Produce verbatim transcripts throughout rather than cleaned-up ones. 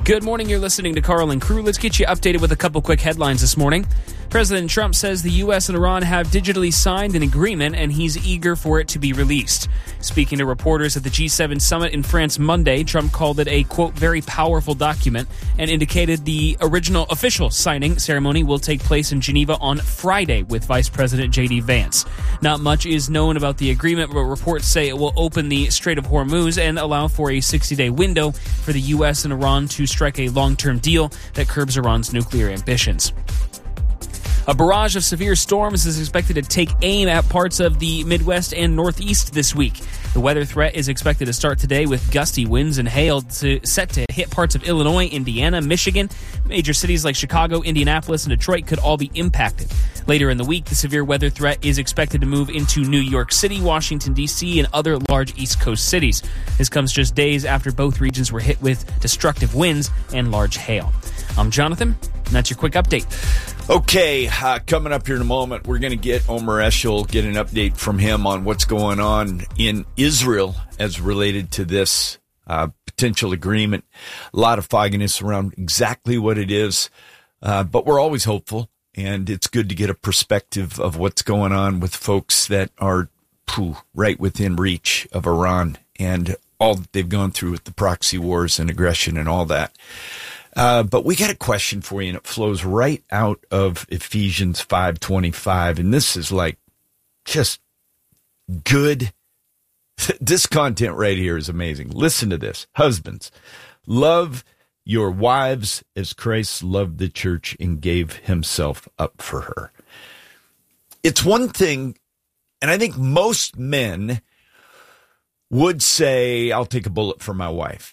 Good morning. You're listening to Carl and Crew. Let's get you updated with a couple quick headlines this morning. President Trump says the U S and Iran have digitally signed an agreement, and he's eager for it to be released. Speaking to reporters at the G seven summit in France Monday, Trump called it a, quote, very powerful document and indicated the original official signing ceremony will take place in Geneva on Friday with Vice President J D Vance. Not much is known about the agreement, but reports say it will open the Strait of Hormuz and allow for a sixty-day window for the U S and Iran to strike a long-term deal that curbs Iran's nuclear ambitions. A barrage of severe storms is expected to take aim at parts of the Midwest and Northeast this week. The weather threat is expected to start today with gusty winds and hail to, set to hit parts of Illinois, Indiana, Michigan. Major cities like Chicago, Indianapolis, and Detroit could all be impacted. Later in the week, the severe weather threat is expected to move into New York City, Washington, D C, and other large East Coast cities. This comes just days after both regions were hit with destructive winds and large hail. I'm Jonathan, and that's your quick update. Okay, uh, coming up here in a moment, we're going to get Omer Eshel, get an update from him on what's going on in Israel as related to this uh, potential agreement. A lot of fogginess around exactly what it is, uh, but we're always hopeful, and it's good to get a perspective of what's going on with folks that are phew, right within reach of Iran and all that they've gone through with the proxy wars and aggression and all that. Uh, but we got a question for you, and it flows right out of Ephesians five twenty-five, and this is like just good. This content right here is amazing. Listen to this. Husbands, love your wives as Christ loved the church and gave himself up for her. It's one thing, and I think most men would say, I'll take a bullet for my wife.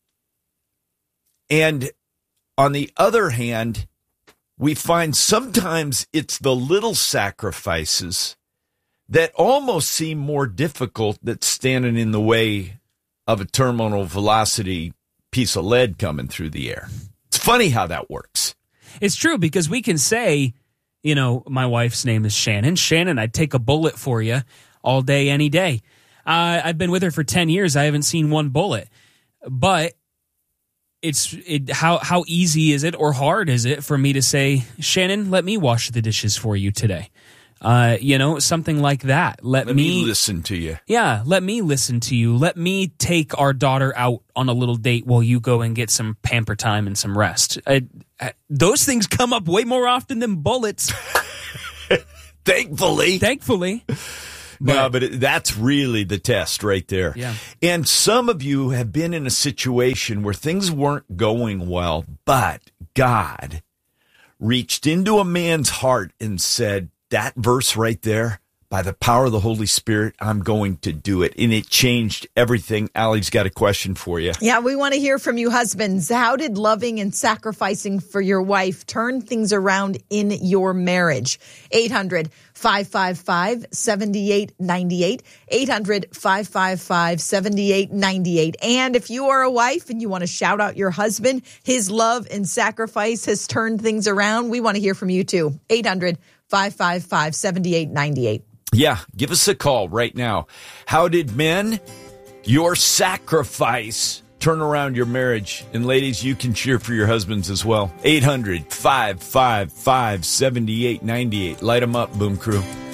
And on the other hand, we find sometimes it's the little sacrifices that almost seem more difficult that's standing in the way of a terminal velocity piece of lead coming through the air. It's funny how that works. It's true, because we can say, you know, my wife's name is Shannon. Shannon, I'd take a bullet for you all day, any day. Uh, I've been with her for ten years. I haven't seen one bullet. But It's it, how how easy is it or hard is it for me to say, Shannon, let me wash the dishes for you today? Uh, you know, something like that. Let, let me, me listen to you. Yeah, let me listen to you. Let me take our daughter out on a little date while you go and get some pamper time and some rest. I, I, those things come up way more often than bullets. Thankfully. Thankfully. But, no, but it, that's really the test right there. Yeah. And some of you have been in a situation where things weren't going well, but God reached into a man's heart and said, that verse right there, by the power of the Holy Spirit, I'm going to do it. And it changed everything. Allie's got a question for you. Yeah, we want to hear from you, husbands. How did loving and sacrificing for your wife turn things around in your marriage? eight hundred, five five five, seven eight nine eight. eight hundred, five five five, seven eight nine eight. And if you are a wife and you want to shout out your husband, his love and sacrifice has turned things around, we want to hear from you too. eight hundred, five five five, seven eight nine eight. Yeah, give us a call right now. How did men, your sacrifice, turn around your marriage? And ladies, you can cheer for your husbands as well. eight hundred, five five five, seven eight nine eight. Light them up, Boom Crew.